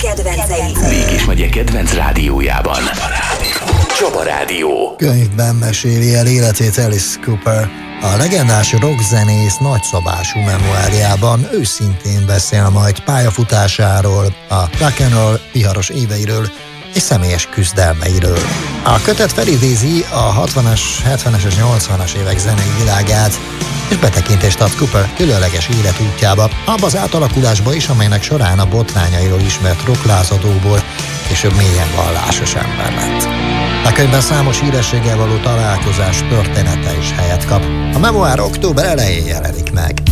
kedvencei. Mégis megye kedvenc rádiójában. Csaba Rádió. Könyvben meséli el életét Alice Cooper. A legendás rockzenész nagyszabású memoárjában őszintén beszél majd pályafutásáról, a rock and roll viharos éveiről és személyes küzdelmeiről. A kötet felidézi a 60-as, 70-es és 80-as évek zenei világát, és betekintést ad Cooper különleges életútjába, abba az átalakulásba is, amelynek során a botrányairól ismert rocklázadóból később mélyen vallásos ember lett. A könyvben számos hírességgel való találkozás története is helyet kap. A memoár október elején jelenik meg.